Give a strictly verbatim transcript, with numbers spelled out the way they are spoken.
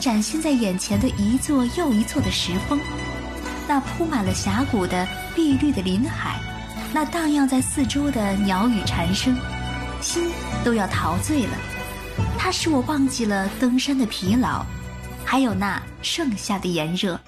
展现在眼前的一座又一座的石峰，那铺满了峡谷的碧绿的林海，那荡漾在四周的鸟语蝉声，心都要陶醉了。它使我忘记了登山的疲劳，还有那盛夏的炎热。